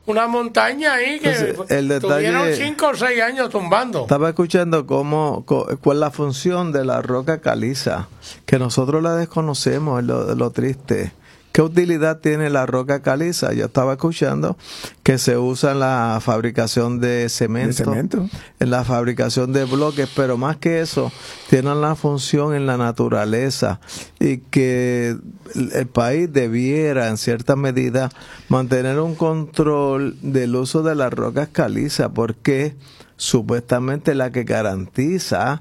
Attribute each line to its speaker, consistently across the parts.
Speaker 1: una montaña ahí que
Speaker 2: Entonces,
Speaker 1: tuvieron 5 o 6 años tumbando.
Speaker 2: Estaba escuchando cuál es la función de la roca caliza, que nosotros la desconocemos, es lo triste. ¿Qué utilidad tiene la roca caliza? Yo estaba escuchando que se usa en la fabricación de cemento, en la fabricación de bloques, pero más que eso, tiene la función en la naturaleza y que el país debiera, en cierta medida, mantener un control del uso de las rocas caliza, porque supuestamente la que garantiza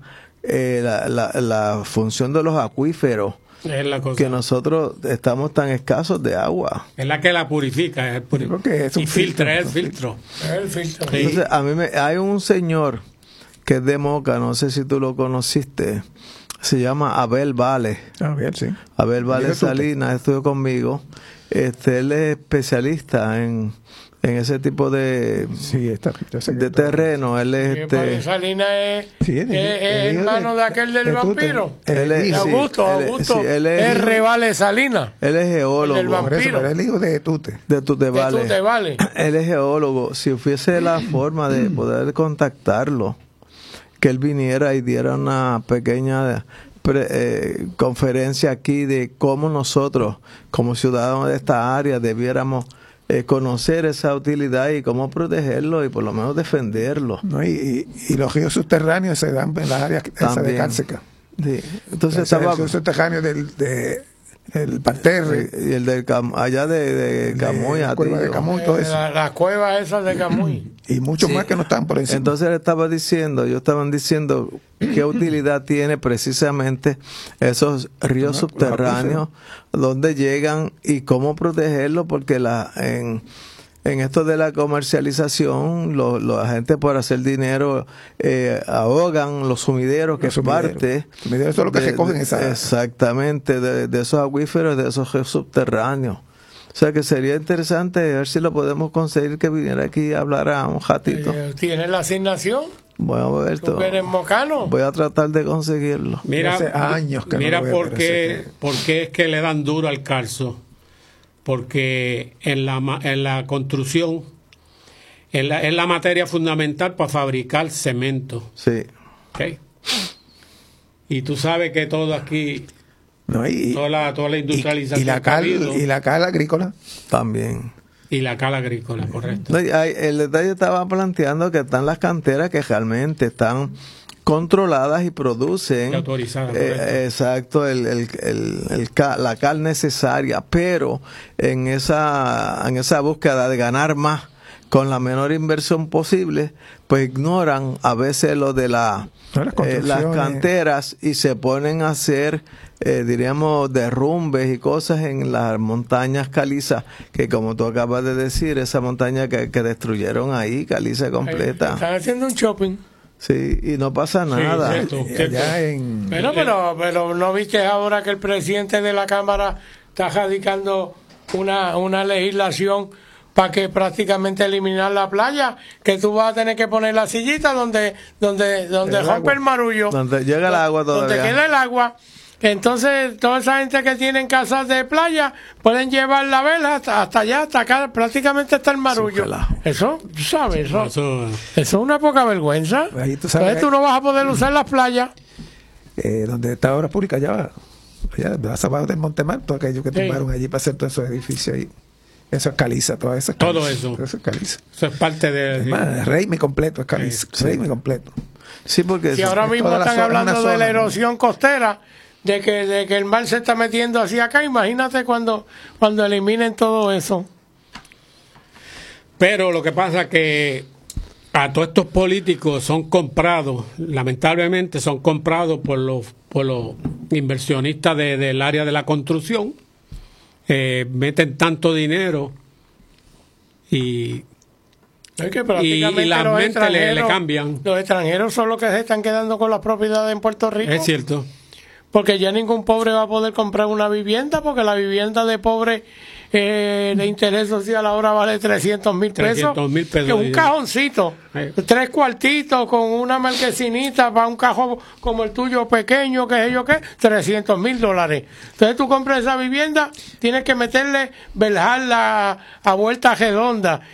Speaker 2: la función de los acuíferos,
Speaker 1: Es la cosa.
Speaker 2: que nosotros estamos tan escasos de agua.
Speaker 1: Es la que la purifica, y filtra el filtro.
Speaker 2: Entonces, hay un señor que es de Moca, no sé si tú lo conociste, se llama Abel Vale. Abel Vale Salinas estudió conmigo. Él es especialista en ese tipo de terreno. Él es
Speaker 1: Salinas es hermano de aquel del vampiro. Augusto R. Vale Salinas.
Speaker 2: Él es geólogo.
Speaker 1: El vampiro.
Speaker 3: Pero es el hijo de Tute.
Speaker 2: De Tute Vale. Él es geólogo. Si hubiese la forma de poder contactarlo, que él viniera y diera una pequeña conferencia aquí de cómo nosotros, como ciudadanos de esta área, debiéramos conocer esa utilidad y cómo protegerlo y por lo menos defenderlo.
Speaker 3: Y los ríos subterráneos se dan en las áreas de Cárceca.
Speaker 2: Sí. Entonces el
Speaker 3: río subterráneo del Parterre
Speaker 2: y el del allá de Camuy,
Speaker 3: la cueva de Camuy, todo eso.
Speaker 1: Las cuevas esas de Camuy.
Speaker 3: Y muchos más que no están por encima.
Speaker 2: Entonces ellos estaban diciendo qué utilidad tiene precisamente esos ríos subterráneos, dónde llegan y cómo protegerlos, porque en esto de la comercialización, la gente por hacer dinero ahogan los sumideros, que es parte.
Speaker 3: Sumideros son los que recogen esa.
Speaker 2: Exactamente, de esos acuíferos, de esos ríos subterráneos. O sea que sería interesante ver si lo podemos conseguir que viniera aquí y hablara un ratito.
Speaker 1: ¿Tiene la asignación?
Speaker 2: Voy a ver todo.
Speaker 1: ¿Tú eres mocano?
Speaker 2: Voy a tratar de conseguirlo.
Speaker 1: Mira,
Speaker 3: hace años que
Speaker 1: mira
Speaker 3: no lo
Speaker 1: por qué es que le dan duro al calzo. Porque en la construcción es la materia fundamental para fabricar cemento.
Speaker 2: Sí.
Speaker 1: ¿Okay? Y tú sabes que todo aquí... toda la industrialización
Speaker 3: y la cal agrícola
Speaker 2: también.
Speaker 1: Y la cal agrícola, correcto.
Speaker 2: No, el detalle estaba planteando que están las canteras que realmente están controladas y producen exacto la cal necesaria, pero en esa búsqueda de ganar más con la menor inversión posible, pues ignoran a veces lo de las canteras y se ponen a hacer diríamos derrumbes y cosas en las montañas calizas, que como tú acabas de decir, esa montaña que destruyeron ahí, caliza completa.
Speaker 1: Están haciendo un shopping.
Speaker 2: Sí, y no pasa nada.
Speaker 1: Pero ¿no viste ahora que el presidente de la Cámara está radicando una legislación para que prácticamente eliminar la playa, que tú vas a tener que poner la sillita donde rompe el marullo,
Speaker 2: donde llega el agua todavía,
Speaker 1: donde queda el agua? Entonces toda esa gente que tienen casas de playa pueden llevar la vela hasta allá, hasta acá, prácticamente hasta el marullo. Eso, tú sabes, eso es una poca vergüenza. Entonces tú no vas a poder usar las playas.
Speaker 3: Donde está Obras Públicas, allá abajo del Montemarto, aquellos que tumbaron allí para hacer todos esos edificios ahí. Eso es caliza, todas esas calizas.
Speaker 1: Todo eso.
Speaker 3: Eso es caliza.
Speaker 1: Eso es parte de...
Speaker 3: Reimi completo es caliza. Reimi completo.
Speaker 2: Sí, porque...
Speaker 1: Si ahora mismo están hablando de la erosión costera, de que el mar se está metiendo hacia acá, imagínate cuando eliminen todo eso. Pero lo que pasa es que a todos estos políticos son comprados, lamentablemente son comprados por los inversionistas del área de la construcción. Meten tanto dinero y las mentes le cambian. Los extranjeros son los que se están quedando con las propiedades en Puerto Rico. Es cierto. Porque ya ningún pobre va a poder comprar una vivienda, porque la vivienda de pobre de interés social ahora vale 300,000 pesos. 300,000 pesos. Que un cajoncito, 3 cuartitos con una marquesinita para un cajón como el tuyo pequeño, que es yo qué, $300,000. Entonces tú compras esa vivienda, tienes que meterle verjarla a vuelta redonda